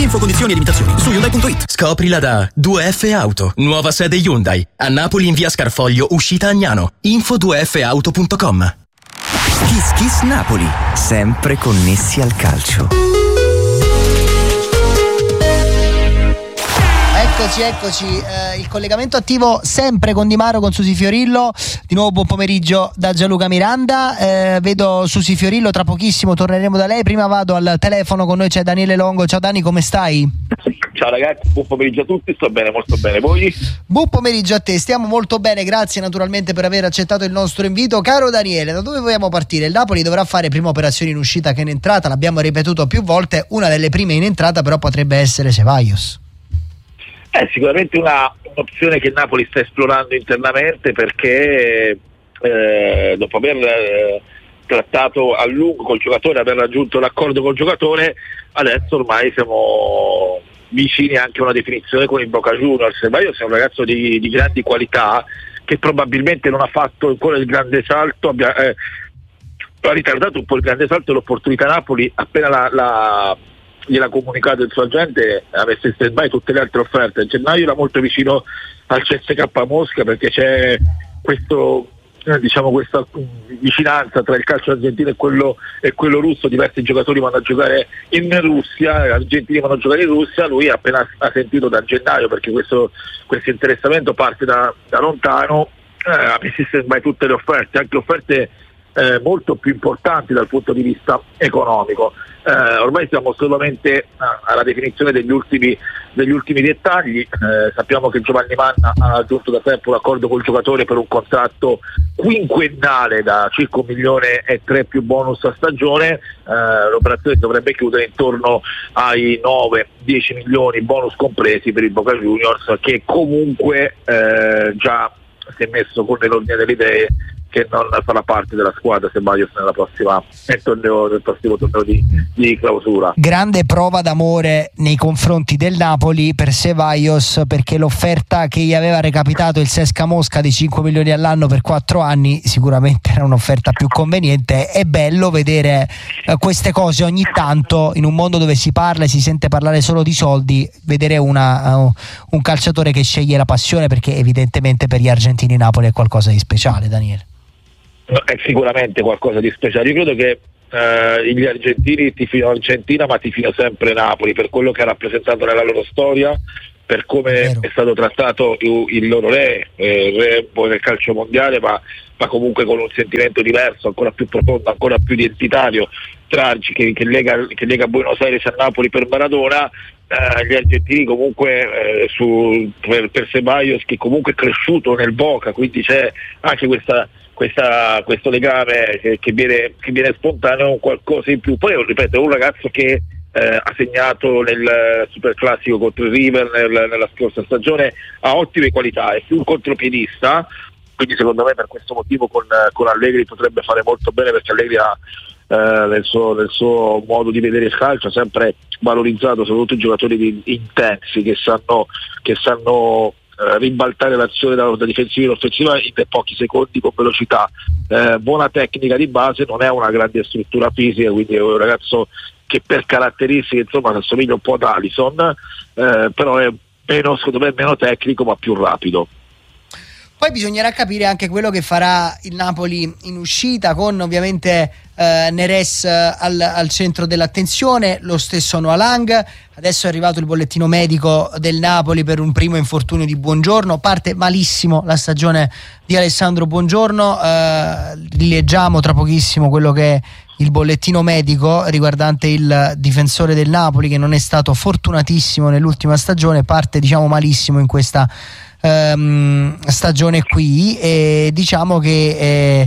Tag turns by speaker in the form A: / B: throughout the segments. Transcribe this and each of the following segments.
A: Info, condizioni e limitazioni su Hyundai.it.
B: Scoprila da 2F Auto, nuova sede Hyundai, a Napoli in via Scarfoglio, uscita Agnano. Info 2fauto.com.
C: Kiss Kiss Napoli, sempre connessi al calcio.
D: Eccoci, il collegamento attivo sempre con Di Maro, con Susi Fiorillo. Di nuovo buon pomeriggio da Gianluca Miranda. Vedo Susi Fiorillo, tra pochissimo torneremo da lei. Prima vado al telefono, con noi c'è Daniele Longo. Ciao Dani, come stai?
E: Ciao ragazzi, buon pomeriggio a tutti, sto bene, molto bene, voi?
D: Buon pomeriggio a te, stiamo molto bene, grazie naturalmente per aver accettato il nostro invito. Caro Daniele, da dove vogliamo partire? Il Napoli dovrà fare prima operazioni in uscita che in entrata, l'abbiamo ripetuto più volte, una delle prime in entrata però potrebbe essere Ceballos.
E: Sicuramente un'opzione che il Napoli sta esplorando internamente, perché dopo aver trattato a lungo col giocatore, aver raggiunto l'accordo col giocatore, adesso ormai siamo vicini anche a una definizione con il Boca Juniors. Ceballos è un ragazzo di grandi qualità, che probabilmente non ha fatto ancora il grande salto, ha ritardato un po' il grande salto e l'opportunità Napoli. Appena gliel'ha comunicato il suo agente, ha messo in stand by tutte le altre offerte. A gennaio era molto vicino al CSK Mosca, perché c'è questa vicinanza tra il calcio argentino e quello russo. Diversi giocatori vanno a giocare in Russia, gli argentini vanno a giocare in Russia. Lui appena ha sentito da gennaio, perché questo interessamento parte da lontano, ha messo in stand by tutte le offerte, anche offerte molto più importanti dal punto di vista economico. Ormai siamo solamente alla definizione degli ultimi dettagli. Sappiamo che Giovanni Manna ha raggiunto da tempo un accordo col giocatore per un contratto quinquennale da circa 1,3 milioni più bonus a stagione. L'operazione dovrebbe chiudere intorno ai 9-10 milioni bonus compresi per il Boca Juniors, che comunque già si è messo con nell'ordine delle idee che non farà parte della squadra Ceballos nel prossimo torneo di clausura.
D: Grande prova d'amore nei confronti del Napoli per Ceballos, perché l'offerta che gli aveva recapitato il CSKA Mosca di 5 milioni all'anno per 4 anni sicuramente era un'offerta più conveniente. È bello vedere queste cose ogni tanto in un mondo dove si parla e si sente parlare solo di soldi, vedere un calciatore che sceglie la passione, perché evidentemente per gli argentini Napoli è qualcosa di speciale. Daniele?
E: È sicuramente qualcosa di speciale. Io credo che gli argentini tifino Argentina, ma tifino sempre Napoli, per quello che ha rappresentato nella loro storia, per come è stato trattato il loro re nel calcio mondiale, ma comunque con un sentimento diverso, ancora più profondo, ancora più identitario, che lega Buenos Aires a Napoli per Maradona. Gli argentini comunque per Ceballos, che comunque è cresciuto nel Boca, quindi c'è anche questo legame che viene spontaneo, qualcosa in più. Poi ripeto, è un ragazzo che ha segnato nel Superclassico contro il River nella scorsa stagione, ha ottime qualità, è più un contropiedista, quindi secondo me per questo motivo con Allegri potrebbe fare molto bene, perché Allegri ha nel suo modo di vedere il calcio ha sempre valorizzato soprattutto i giocatori intensi, che sanno ribaltare l'azione da difensiva all'offensiva in pochi secondi con velocità, buona tecnica di base, non è una grande struttura fisica, quindi è un ragazzo che per caratteristiche insomma assomiglia un po' ad Alisson, però è secondo me meno tecnico ma più rapido.
D: Poi bisognerà capire anche quello che farà il Napoli in uscita, con ovviamente Neres al centro dell'attenzione, lo stesso Noah Lang. Adesso è arrivato il bollettino medico del Napoli per un primo infortunio di Buongiorno. Parte malissimo la stagione di Alessandro Buongiorno. Rileggiamo tra pochissimo quello che è il bollettino medico riguardante il difensore del Napoli, che non è stato fortunatissimo nell'ultima stagione, parte malissimo in questa stagione qui, e diciamo che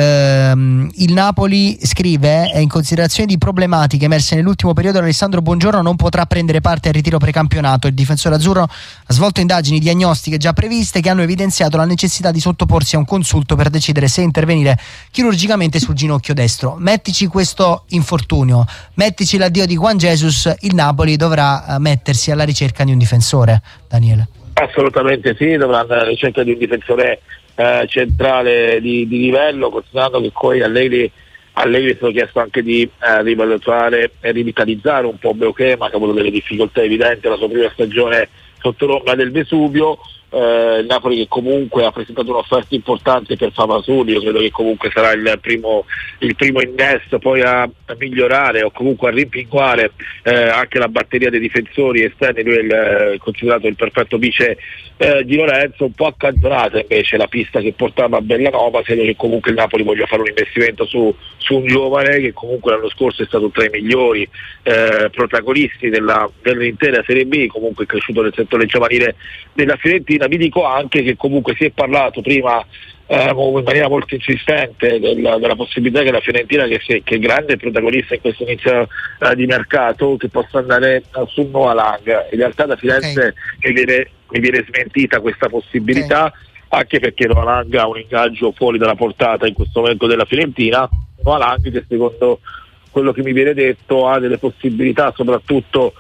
D: il Napoli scrive: in considerazione di problematiche emerse nell'ultimo periodo, Alessandro Buongiorno non potrà prendere parte al ritiro precampionato. Il difensore azzurro ha svolto indagini diagnostiche già previste che hanno evidenziato la necessità di sottoporsi a un consulto per decidere se intervenire chirurgicamente sul ginocchio destro. Mettici questo infortunio, mettici l'addio di Juan Jesus, il Napoli dovrà mettersi alla ricerca di un difensore. Daniele?
E: Assolutamente sì, dovranno alla ricerca di un difensore centrale di livello, considerando che poi Allegri Allegri è stato chiesto anche di rivalutare e rivitalizzare un po' Beuchema, che ha avuto delle difficoltà evidenti alla sua prima stagione sotto l'ombra del Vesuvio. Il Napoli che comunque ha presentato un'offerta importante per Favasuli, io credo che comunque sarà il primo innesto poi a migliorare o comunque a rimpinguare anche la batteria dei difensori esterni. Lui è considerato il perfetto vice di Lorenzo, un po' accantonata invece la pista che portava a Bellanova. Credo che comunque il Napoli voglia fare un investimento su un giovane che comunque l'anno scorso è stato tra i migliori protagonisti dell'intera Serie B, comunque è cresciuto nel settore giovanile della Fiorentina. Vi dico anche che comunque si è parlato prima in maniera molto insistente della possibilità che la Fiorentina, che è grande protagonista in questo inizio di mercato, che possa andare su Noah Lang. In realtà da Firenze mi viene smentita questa possibilità, anche perché Noah Lang ha un ingaggio fuori dalla portata in questo momento della Fiorentina. Noah Lang, che secondo quello che mi viene detto ha delle possibilità soprattutto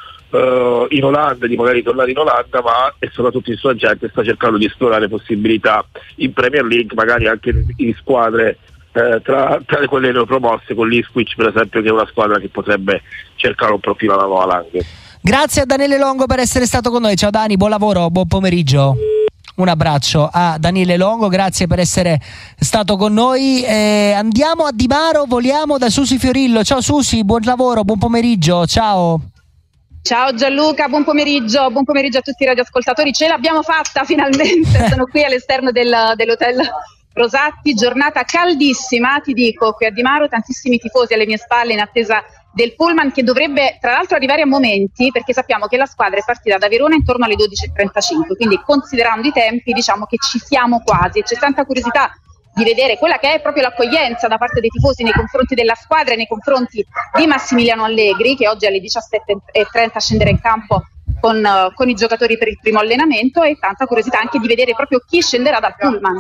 E: in Olanda, di magari tornare in Olanda, ma e soprattutto il suo agente sta cercando di esplorare possibilità in Premier League, magari anche in squadre tra quelle neopromosse, con l'Ipswich per esempio, che è una squadra che potrebbe cercare un profilo alla Noah Lang.
D: Grazie a Daniele Longo per essere stato con noi. Ciao Dani, buon lavoro, buon pomeriggio. Un abbraccio a Daniele Longo, grazie per essere stato con noi. Andiamo a Di Maro, voliamo da Susi Fiorillo. Ciao Susi, buon lavoro, buon pomeriggio, ciao.
F: Ciao Gianluca, buon pomeriggio a tutti i radioascoltatori. Ce l'abbiamo fatta finalmente, sono qui all'esterno dell'hotel Rosatti, giornata caldissima, ti dico, qui a Di Maro, tantissimi tifosi alle mie spalle in attesa del pullman, che dovrebbe tra l'altro arrivare a momenti, perché sappiamo che la squadra è partita da Verona intorno alle 12:35, quindi considerando i tempi diciamo che ci siamo quasi, e c'è tanta curiosità di vedere quella che è proprio l'accoglienza da parte dei tifosi nei confronti della squadra e nei confronti di Massimiliano Allegri, che oggi alle 17:30 scenderà in campo con i giocatori per il primo allenamento, e tanta curiosità anche di vedere proprio chi scenderà dal pullman.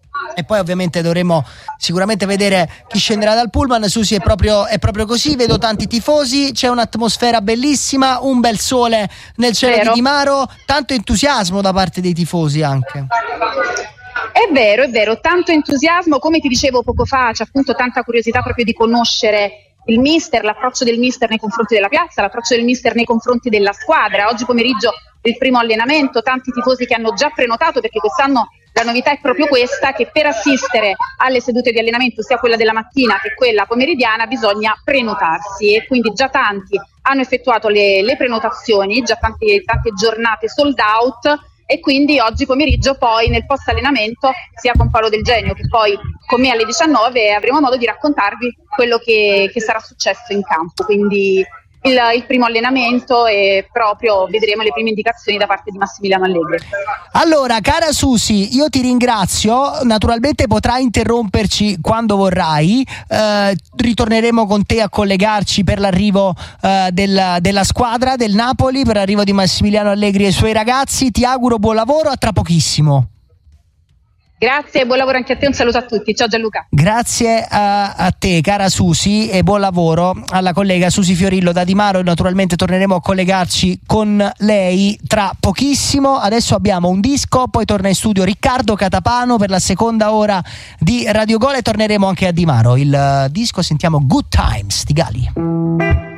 D: E poi ovviamente dovremo sicuramente vedere chi scenderà dal pullman. Susi, è proprio così, vedo tanti tifosi, c'è un'atmosfera bellissima, un bel sole nel cielo di Di Maro, tanto entusiasmo da parte dei tifosi anche.
F: È vero, tanto entusiasmo, come ti dicevo poco fa, c'è appunto tanta curiosità proprio di conoscere il mister, l'approccio del mister nei confronti della piazza, l'approccio del mister nei confronti della squadra. Oggi pomeriggio il primo allenamento, tanti tifosi che hanno già prenotato, perché quest'anno la novità è proprio questa, che per assistere alle sedute di allenamento, sia quella della mattina che quella pomeridiana, bisogna prenotarsi, e quindi già tanti hanno effettuato le prenotazioni, già tante giornate sold out. E quindi oggi pomeriggio poi nel post allenamento, sia con Paolo Del Genio che poi con me alle 19, avremo modo di raccontarvi quello che sarà successo in campo. Quindi il primo allenamento, e proprio vedremo le prime indicazioni da parte di Massimiliano Allegri.
D: Allora, cara Susi, io ti ringrazio, naturalmente potrai interromperci quando vorrai, ritorneremo con te a collegarci per l'arrivo della squadra del Napoli, per l'arrivo di Massimiliano Allegri e i suoi ragazzi. Ti auguro buon lavoro, a tra pochissimo.
F: Grazie, buon lavoro anche a te, un saluto a tutti, ciao Gianluca.
D: Grazie a te, cara Susi, e buon lavoro alla collega Susi Fiorillo da Di Maro. Naturalmente torneremo a collegarci con lei tra pochissimo. Adesso abbiamo un disco, poi torna in studio Riccardo Catapano per la seconda ora di Radio Gol, e torneremo anche a Di Maro. Il disco, sentiamo Good Times di Gali.